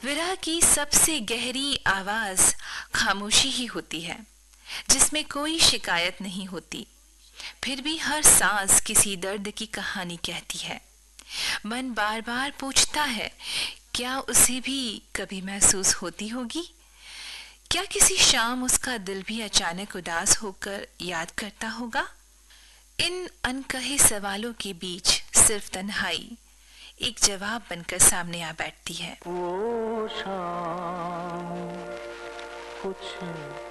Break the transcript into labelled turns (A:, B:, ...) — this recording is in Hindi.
A: विरह की सबसे गहरी आवाज खामोशी ही होती है, जिसमें कोई शिकायत नहीं होती, फिर भी हर सांस किसी दर्द की कहानी कहती है। मन बार बार पूछता है, क्या उसे भी कभी महसूस होती होगी? क्या किसी शाम उसका दिल भी अचानक उदास होकर याद करता होगा? इन अनकहे सवालों के बीच सिर्फ तन्हाई एक जवाब बनकर सामने आ बैठती है।
B: वो शाम कुछ